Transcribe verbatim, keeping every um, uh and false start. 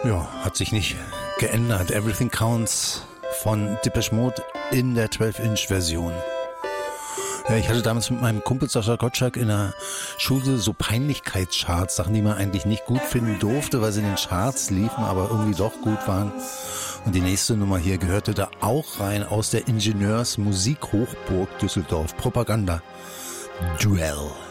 Ja, hat sich nicht geändert. Everything Counts von Depeche Mode in der zwölf Inch Version. Ja, ich hatte damals mit meinem Kumpel Sascha Gottschalk in der Schule so Peinlichkeitscharts, Sachen, die man eigentlich nicht gut finden durfte, weil sie in den Charts liefen, aber irgendwie doch gut waren. Und die nächste Nummer hier gehörte da auch rein aus der Ingenieursmusikhochburg Düsseldorf. Propaganda. Duell.